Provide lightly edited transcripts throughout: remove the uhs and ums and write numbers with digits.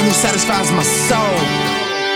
who satisfies my soul.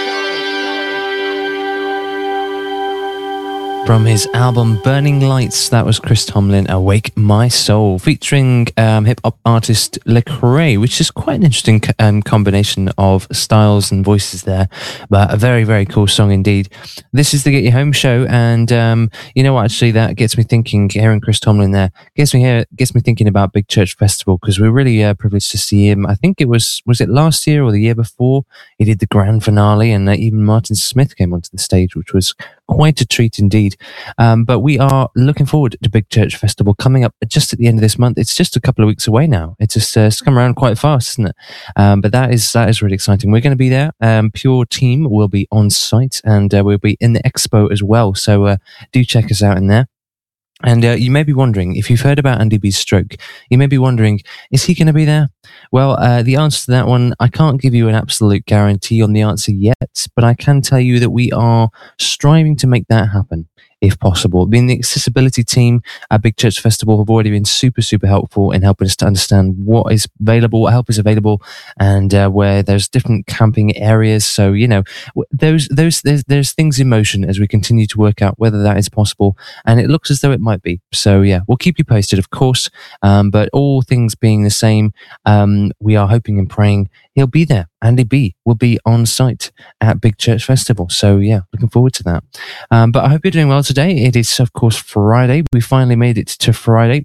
From his album Burning Lights, that was Chris Tomlin, Awake My Soul, featuring hip-hop artist Lecrae, which is quite an interesting combination of styles and voices there, but a very, very cool song indeed. This is the Get You Home show, and you know what, actually, that gets me thinking, hearing Chris Tomlin there, gets me thinking about Big Church Festival, because we're really privileged to see him. I think it was it last year or the year before? He did the grand finale, and even Martin Smith came onto the stage, which was quite a treat indeed. But we are looking forward to Big Church Festival coming up just at the end of this month. It's just a couple of weeks away now. It's just it's come around quite fast, isn't it? But that is really exciting. We're going to be there. Pure Team will be on site, and we'll be in the expo as well. So do check us out in there. And you may be wondering, if you've heard about Andy B's stroke, you may be wondering, is he going to be there? Well, the answer to that one, I can't give you an absolute guarantee on the answer yet, but I can tell you that we are striving to make that happen, if possible. Being the accessibility team at Big Church Festival have already been super, super helpful in helping us to understand what is available, what help is available, and where there's different camping areas. So, you know, there's things in motion as we continue to work out whether that is possible, and it looks as though it might be. So, yeah, we'll keep you posted, of course, but all things being the same, we are hoping and praying he'll be there. Andy B will be on site at Big Church Festival. So, yeah, looking forward to that. But I hope you're doing well today. It is, of course, Friday. We finally made it to Friday.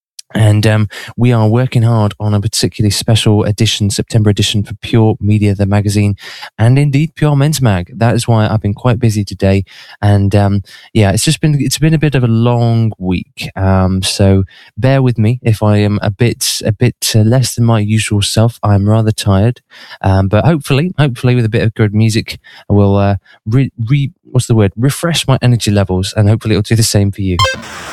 And we are working hard on a particularly special edition, September edition for Pure Media, the magazine, and indeed Pure Men's Mag. That is why I've been quite busy today. And yeah, it's been a bit of a long week. So bear with me if I am a bit less than my usual self. I'm rather tired, but hopefully with a bit of good music, I will refresh my energy levels, and hopefully it'll do the same for you.